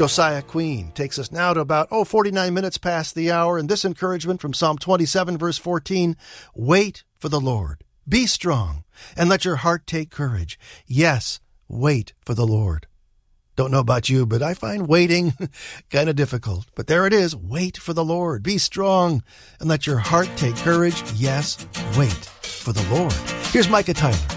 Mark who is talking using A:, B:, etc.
A: Josiah Queen takes us now to about 49 minutes past the hour, and this encouragement from Psalm 27, verse 14, wait for the Lord. Be strong, and let your heart take courage. Yes, wait for the Lord. Don't know about you, but I find waiting kind of difficult. But there it is. Wait for the Lord. Be strong, and let your heart take courage. Yes, wait for the Lord. Here's Micah Tyler